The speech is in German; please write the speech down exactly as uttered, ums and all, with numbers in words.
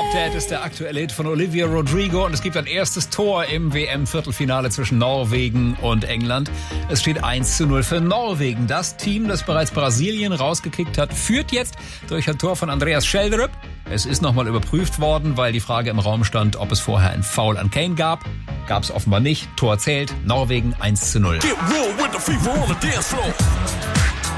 Dad ist der aktuelle Hit von Olivia Rodrigo und es gibt ein erstes Tor im W M-Viertelfinale zwischen Norwegen und England. Es steht eins zu null für Norwegen. Das Team, das bereits Brasilien rausgekickt hat, führt jetzt durch ein Tor von Andreas Schjelderup. Es ist nochmal überprüft worden, weil die Frage im Raum stand, ob es vorher ein Foul an Kane gab. Gab es offenbar nicht. Tor zählt. Norwegen eins zu null.